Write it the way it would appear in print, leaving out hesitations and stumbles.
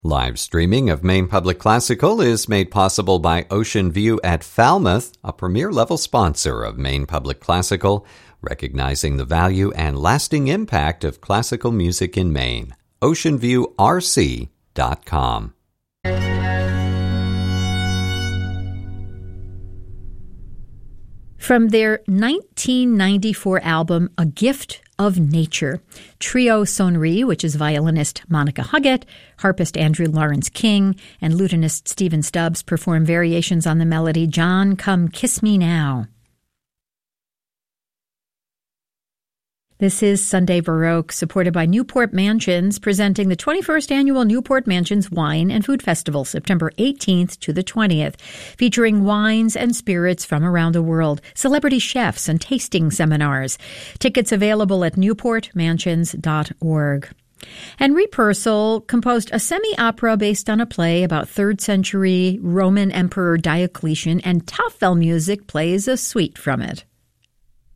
Live streaming of Maine Public Classical is made possible by Ocean View at Falmouth, a premier-level sponsor of Maine Public Classical, recognizing the value and lasting impact of classical music in Maine. OceanViewRC.com. From their 1994 album, A Gift of Nature, Trio Sonnerie, which is violinist Monica Huggett, harpist Andrew Lawrence King, and lutenist Stephen Stubbs perform variations on the melody John, Come Kiss Me Now. This is Sunday Baroque, supported by Newport Mansions, presenting the 21st Annual Newport Mansions Wine and Food Festival, September 18th to the 20th, featuring wines and spirits from around the world, celebrity chefs, and tasting seminars. Tickets available at newportmansions.org. Henry Purcell composed a semi-opera based on a play about 3rd century Roman Emperor Diocletian, and Toffel Music plays a suite from it.